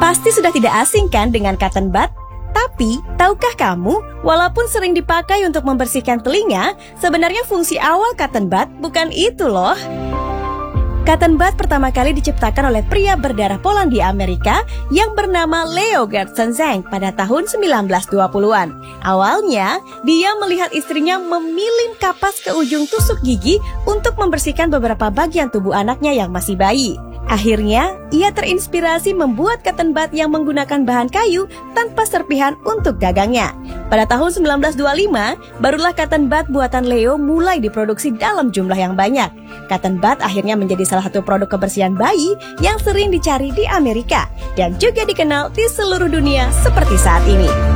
Pasti sudah tidak asing kan dengan cotton bud? Tapi, tahukah kamu, walaupun sering dipakai untuk membersihkan telinga, sebenarnya fungsi awal cotton bud bukan itu loh. Cotton bud pertama kali diciptakan oleh pria berdarah Polandia Amerika yang bernama Leo Gerstenzang pada tahun 1920-an. Awalnya, dia melihat istrinya memilim kapas ke ujung tusuk gigi untuk membersihkan beberapa bagian tubuh anaknya yang masih bayi. Akhirnya, ia terinspirasi membuat cotton bud yang menggunakan bahan kayu tanpa serpihan untuk gagangnya. Pada tahun 1925, barulah cotton bud buatan Leo mulai diproduksi dalam jumlah yang banyak. Cotton bud akhirnya menjadi salah satu produk kebersihan bayi yang sering dicari di Amerika dan juga dikenal di seluruh dunia seperti saat ini.